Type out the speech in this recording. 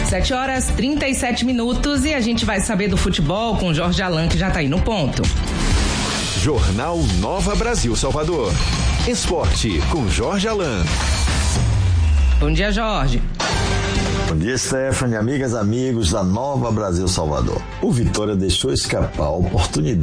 7h37 e a gente vai saber do futebol com Jorge Alan, que já tá aí no ponto. Jornal Nova Brasil Salvador. Esporte com Jorge Alan. Bom dia, Jorge. Bom dia, Stephanie, amigas, amigos da Nova Brasil Salvador. O Vitória deixou escapar a oportunidade